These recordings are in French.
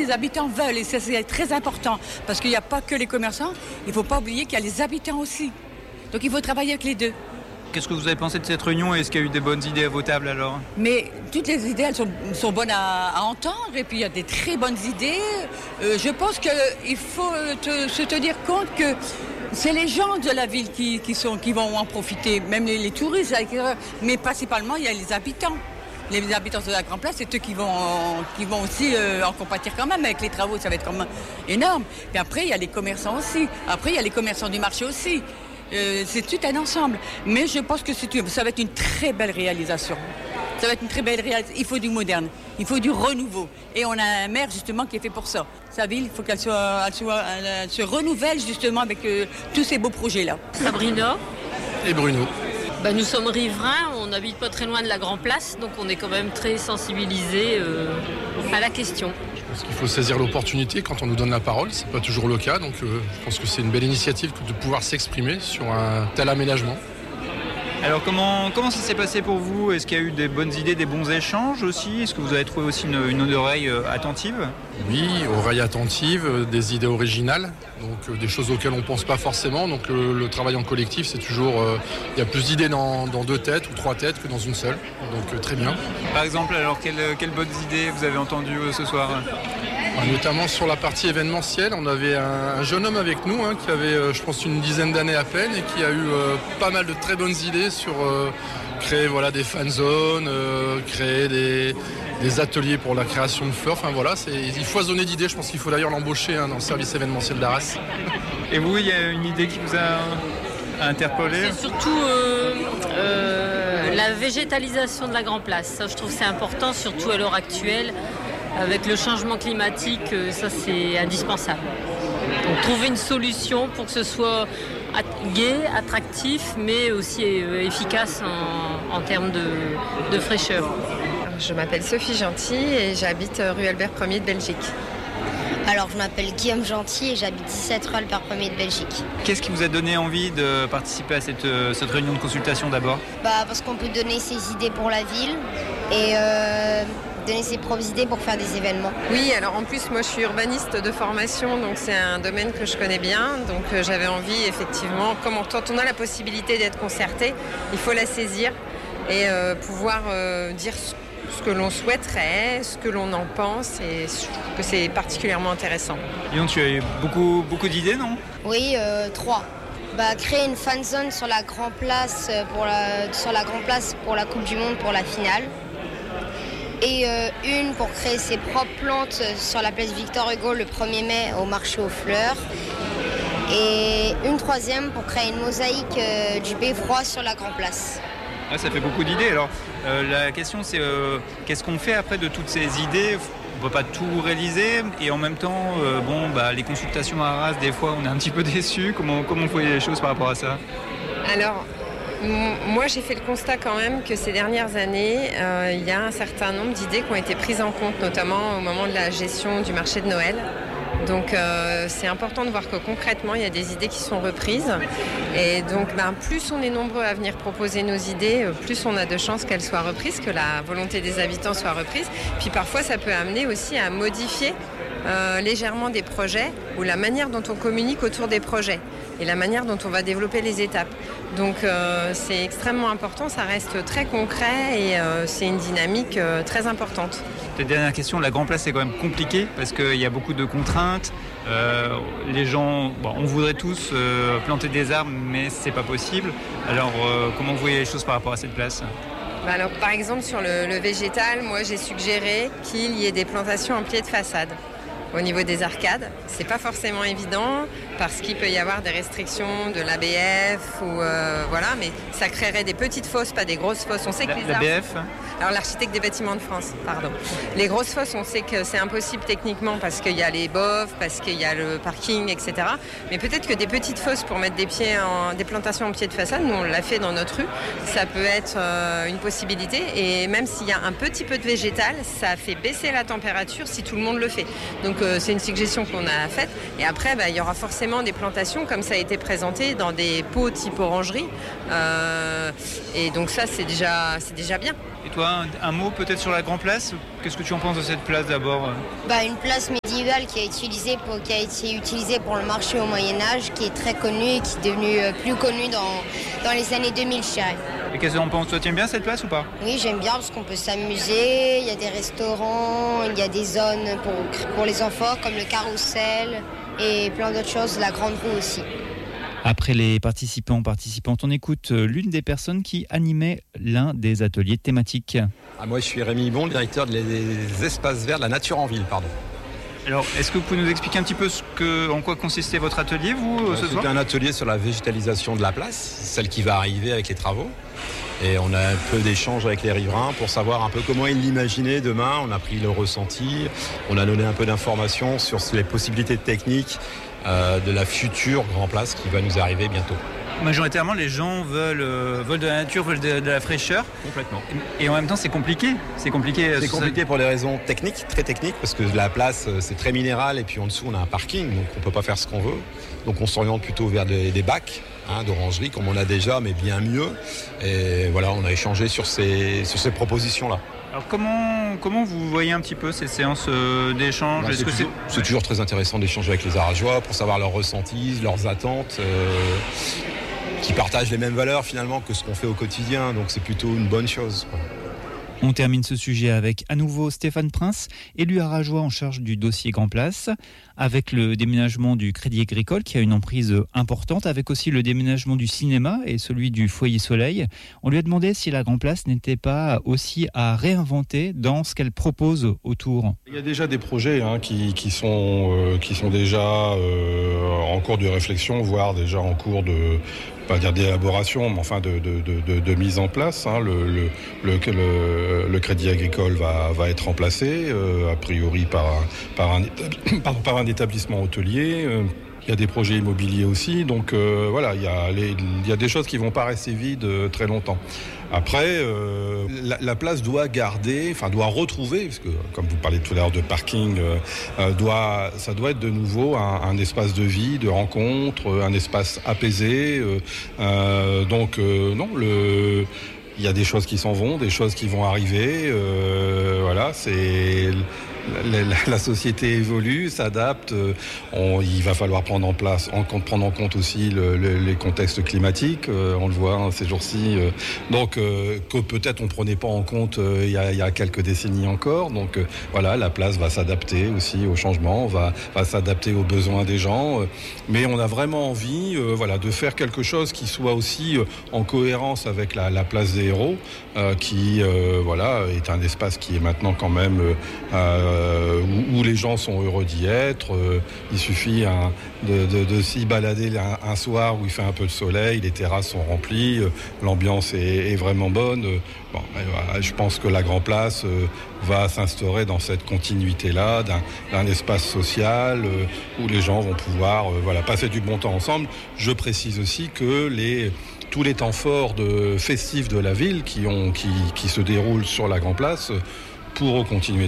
les habitants veulent, et ça c'est très important, parce qu'il n'y a pas que les commerçants, il ne faut pas oublier qu'il y a les habitants aussi. Donc il faut travailler avec les deux. Qu'est-ce que vous avez pensé de cette réunion et est-ce qu'il y a eu des bonnes idées à vos tables alors ? Mais toutes les idées, elles sont bonnes à entendre, et puis il y a des très bonnes idées. Je pense qu'il faut se tenir compte que c'est les gens de la ville qui vont en profiter, même les touristes, mais principalement il y a les habitants. Les habitants de la Grande Place, c'est eux qui vont aussi en compatir quand même. Avec les travaux, ça va être quand même énorme. Et après, il y a les commerçants aussi. Après, il y a les commerçants du marché aussi. C'est tout un ensemble. Mais je pense que ça va être une très belle réalisation. Ça va être une très belle réalisation. Il faut du moderne, il faut du renouveau. Et on a un maire justement qui est fait pour ça. Sa ville, il faut qu'elle se renouvelle justement avec tous ces beaux projets-là. Sabrina. Et Bruno. Nous sommes riverains, on n'habite pas très loin de la Grande Place, donc on est quand même très sensibilisés à la question. Je pense qu'il faut saisir l'opportunité quand on nous donne la parole, c'est pas toujours le cas, donc je pense que c'est une belle initiative de pouvoir s'exprimer sur un tel aménagement. Alors comment ça s'est passé pour vous ? Est-ce qu'il y a eu des bonnes idées, des bons échanges aussi ? Est-ce que vous avez trouvé aussi une oreille attentive ? Oui, oreille attentive, des idées originales, donc des choses auxquelles on ne pense pas forcément. Donc le travail en collectif, c'est toujours... il y a plus d'idées dans 2 têtes ou 3 têtes que dans une seule, donc très bien. Par exemple, alors quelles bonnes idées vous avez entendues ce soir ? Notamment sur la partie événementielle, on avait un jeune homme avec nous qui avait, je pense, une dizaine d'années à peine et qui a eu pas mal de très bonnes idées sur créer des fan zones, créer des ateliers pour la création de fleurs. Enfin voilà, il foisonnait d'idées. Je pense qu'il faut d'ailleurs l'embaucher dans le service événementiel d'Arras. Et vous, il y a une idée qui vous a interpellé ? C'est surtout la végétalisation de la Grande Place. Ça, je trouve que c'est important, surtout à l'heure actuelle. Avec le changement climatique, ça c'est indispensable. Donc trouver une solution pour que ce soit gai, attractif, mais aussi efficace en termes de fraîcheur. Je m'appelle Sophie Gentil et j'habite rue Albert Ier de Belgique. Alors je m'appelle Guillaume Gentil et j'habite 17 rue Albert Ier de Belgique. Qu'est-ce qui vous a donné envie de participer à cette réunion de consultation d'abord ? Parce qu'on peut donner ses idées pour la ville et donner ses propres idées pour faire des événements. Oui, alors en plus moi je suis urbaniste de formation, donc c'est un domaine que je connais bien, donc j'avais envie effectivement, quand on a la possibilité d'être concerté, il faut la saisir et pouvoir dire ce que l'on souhaiterait, ce que l'on en pense, et je trouve que c'est particulièrement intéressant. Lyon, tu as eu beaucoup d'idées, non ? Oui, 3. Créer une fan zone sur la Grande Place pour la Coupe du Monde pour la finale. Et une pour créer ses propres plantes sur la place Victor Hugo le 1er mai au marché aux fleurs. Et une 3e pour créer une mosaïque du beffroi sur la Grande Place. Ah, ça fait beaucoup d'idées. Alors la question c'est qu'est-ce qu'on fait après de toutes ces idées ? On ne peut pas tout réaliser et en même temps, les consultations à Arras, des fois on est un petit peu déçus. Comment vous voyez les choses par rapport à ça ? Alors, moi, j'ai fait le constat quand même que ces dernières années, il y a un certain nombre d'idées qui ont été prises en compte, notamment au moment de la gestion du marché de Noël. Donc, c'est important de voir que concrètement, il y a des idées qui sont reprises. Et donc, plus on est nombreux à venir proposer nos idées, plus on a de chances qu'elles soient reprises, que la volonté des habitants soit reprise. Puis parfois, ça peut amener aussi à modifier légèrement des projets ou la manière dont on communique autour des projets et la manière dont on va développer les étapes. Donc c'est extrêmement important, ça reste très concret et c'est une dynamique très importante. Cette dernière question, la Grande Place c'est quand même compliqué parce qu'il y a beaucoup de contraintes. Les gens, on voudrait tous planter des arbres mais c'est pas possible. Alors comment vous voyez les choses par rapport à cette place ? Alors par exemple sur le végétal, moi j'ai suggéré qu'il y ait des plantations en pied de façade. Au niveau des arcades, c'est pas forcément évident parce qu'il peut y avoir des restrictions de l'ABF ou mais ça créerait des petites fosses, pas des grosses fosses. On sait que l'ABF. Alors l'architecte des bâtiments de France, pardon. Les grosses fosses, on sait que c'est impossible techniquement parce qu'il y a les boves, parce qu'il y a le parking, etc. Mais peut-être que des petites fosses pour mettre des plantations en pied de façade, nous on l'a fait dans notre rue, ça peut être une possibilité. Et même s'il y a un petit peu de végétal, ça fait baisser la température si tout le monde le fait. Donc c'est une suggestion qu'on a faite. Et après, il y aura forcément des plantations comme ça a été présenté dans des pots type orangerie. Et donc ça, c'est déjà bien. Et toi, un mot peut-être sur la Grand Place? Qu'est-ce que tu en penses de cette place d'abord? Une place médiévale qui a été utilisée pour le marché au Moyen-Âge, qui est très connue et qui est devenue plus connue dans les années 2000, je dirais. Et qu'est-ce que tu en penses? Toi, tu aimes bien cette place ou pas? Oui, j'aime bien parce qu'on peut s'amuser, il y a des restaurants, il y a des zones pour les enfants comme le carrousel et plein d'autres choses, la grande roue aussi. Après les participantes, on écoute l'une des personnes qui animait l'un des ateliers thématiques. Moi, je suis Rémi Bon, le directeur des espaces verts de la nature en ville. Alors, est-ce que vous pouvez nous expliquer un petit peu en quoi consistait votre atelier, vous, ce soir? C'était un atelier sur la végétalisation de la place, celle qui va arriver avec les travaux. Et on a un peu d'échanges avec les riverains pour savoir un peu comment ils l'imaginaient demain. On a pris le ressenti, on a donné un peu d'informations sur les possibilités techniques de la future Grand Place qui va nous arriver bientôt. Majoritairement, les gens veulent de la nature, veulent de la fraîcheur. Complètement. Et en même temps, c'est compliqué. C'est compliqué pour des raisons techniques, très techniques, parce que la place, c'est très minéral, et puis en dessous, on a un parking, donc on ne peut pas faire ce qu'on veut. Donc on s'oriente plutôt vers des bacs d'orangerie, comme on a déjà, mais bien mieux. Et voilà, on a échangé sur ces propositions-là. Alors comment vous voyez un petit peu ces séances d'échange? C'est toujours très intéressant d'échanger avec les Arageois pour savoir leurs ressentis, leurs attentes, qui partagent les mêmes valeurs finalement que ce qu'on fait au quotidien, donc c'est plutôt une bonne chose. On termine ce sujet avec à nouveau Stéphane Prince, élu arageois en charge du dossier Grand Place, avec le déménagement du Crédit Agricole qui a une emprise importante, avec aussi le déménagement du cinéma et celui du Foyer Soleil. On lui a demandé si la Grand Place n'était pas aussi à réinventer dans ce qu'elle propose autour. Il y a déjà des projets qui sont déjà en cours de réflexion, voire déjà en cours de pas dire d'élaboration, mais enfin de mise en place. Le Crédit Agricole va être remplacé, a priori par un établissement hôtelier. Il y a des projets immobiliers aussi, donc voilà, il y a des choses qui ne vont pas rester vides très longtemps. Après, la place doit retrouver, parce que comme vous parlez tout à l'heure de parking, ça doit être de nouveau un espace de vie, de rencontre, un espace apaisé. Il y a des choses qui s'en vont, des choses qui vont arriver. Voilà, c'est la société évolue, s'adapte. Il va falloir prendre en compte aussi les contextes climatiques. On le voit ces jours-ci. Que peut-être on prenait pas en compte il y a quelques décennies encore. Donc voilà, la place va s'adapter aussi au changement, va s'adapter aux besoins des gens. Mais on a vraiment envie, de faire quelque chose qui soit aussi en cohérence avec la place des héros, qui est un espace qui est maintenant quand même où les gens sont heureux d'y être. Il suffit de s'y balader un soir où il fait un peu de soleil, les terrasses sont remplies, l'ambiance est vraiment bonne. Je pense que la Grand Place va s'instaurer dans cette continuité-là d'un espace social où les gens vont pouvoir passer du bon temps ensemble. Je précise aussi que tous les temps forts festifs de la ville qui se déroulent sur la Grand Place pourront continuer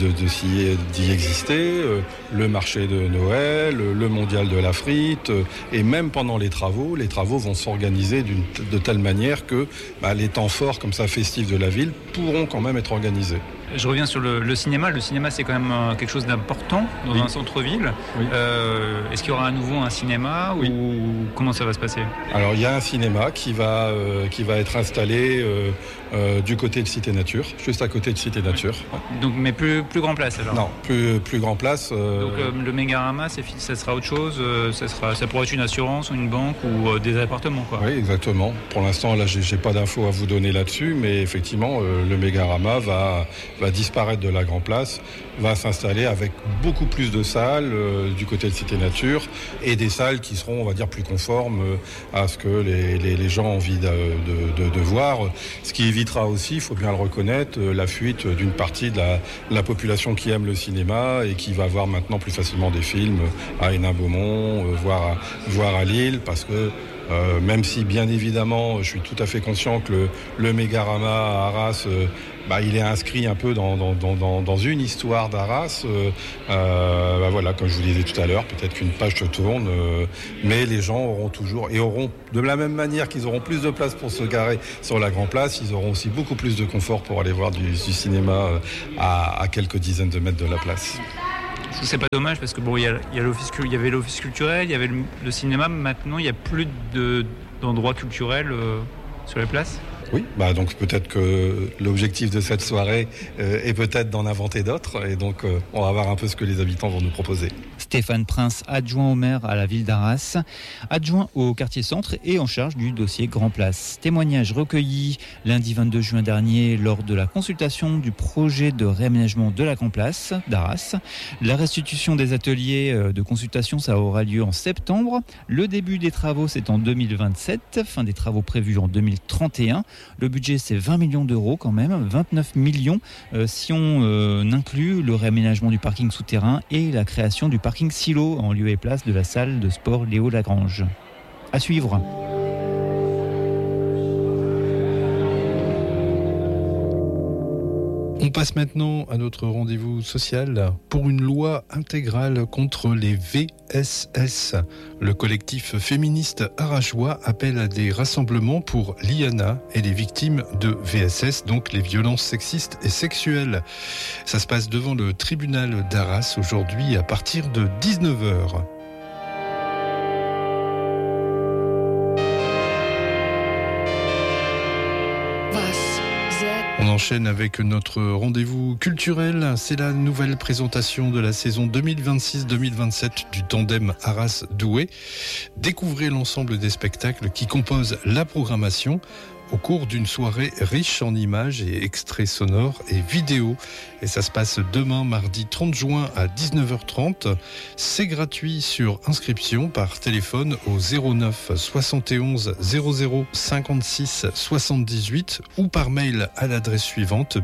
d'y exister, le marché de Noël, le mondial de la frite, et même pendant les travaux vont s'organiser de telle manière que les temps forts comme ça festifs de la ville pourront quand même être organisés. Je reviens sur le cinéma. Le cinéma, c'est quand même quelque chose d'important dans un centre-ville. Oui. Est-ce qu'il y aura à nouveau un cinéma ou comment ça va se passer? Alors, il y a un cinéma qui va être installé du côté de Cité Nature, juste à côté de Cité Nature. Donc, mais plus Grand Place alors? Non, plus Grand Place. Donc, le Mégarama, ça sera autre chose? Ça pourrait être une assurance ou une banque ou des appartements, quoi. Oui, exactement. Pour l'instant, là, j'ai pas d'infos à vous donner là-dessus, mais effectivement, le Mégarama va disparaître de la Grand Place, va s'installer avec beaucoup plus de salles du côté de Cité Nature et des salles qui seront, on va dire, plus conformes à ce que les gens ont envie de voir. Ce qui évitera aussi, il faut bien le reconnaître, la fuite d'une partie de la population qui aime le cinéma et qui va voir maintenant plus facilement des films à Hénin-Beaumont, voire à Lille, parce que Même si bien évidemment je suis tout à fait conscient que le Mégarama à Arras, il est inscrit un peu dans une histoire d'Arras. Voilà, comme je vous disais tout à l'heure, peut-être qu'une page se tourne, mais les gens auront de la même manière qu'ils auront plus de place pour se garer sur la Grand Place, ils auront aussi beaucoup plus de confort pour aller voir du cinéma à quelques dizaines de mètres de la place. C'est pas dommage parce que il y avait l'office culturel, il y avait le cinéma, maintenant il n'y a plus d'endroits culturels sur les places. Oui, donc peut-être que l'objectif de cette soirée est peut-être d'en inventer d'autres et donc on va voir un peu ce que les habitants vont nous proposer. Stéphane Prince, adjoint au maire à la ville d'Arras, adjoint au quartier centre et en charge du dossier Grand Place. Témoignage recueilli lundi 22 juin dernier lors de la consultation du projet de réaménagement de la Grand Place d'Arras. La restitution des ateliers de consultation, ça aura lieu en septembre. Le début des travaux, c'est en 2027, fin des travaux prévus en 2031. Le budget, c'est 20 millions d'euros quand même, 29 millions si on inclut le réaménagement du parking souterrain et la création du parking silo en lieu et place de la salle de sport Léo Lagrange. À suivre. On passe maintenant à notre rendez-vous social pour une loi intégrale contre les VSS. Le collectif féministe arageois appelle à des rassemblements pour l'IANA et les victimes de VSS, donc les violences sexistes et sexuelles. Ça se passe devant le tribunal d'Arras aujourd'hui à partir de 19h. On enchaîne avec notre rendez-vous culturel. C'est la nouvelle présentation de la saison 2026-2027 du tandem Arras-Douai. Découvrez l'ensemble des spectacles qui composent la programmation au cours d'une soirée riche en images et extraits sonores et vidéos. Et ça se passe demain, mardi 30 juin à 19h30. C'est gratuit sur inscription par téléphone au 09 71 00 56 78 ou par mail à l'adresse suivante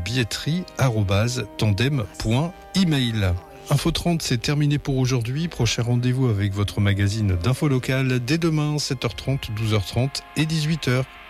billetterie@tandem.email. Info 30, c'est terminé pour aujourd'hui. Prochain rendez-vous avec votre magazine d'info locale dès demain, 7h30, 12h30 et 18h.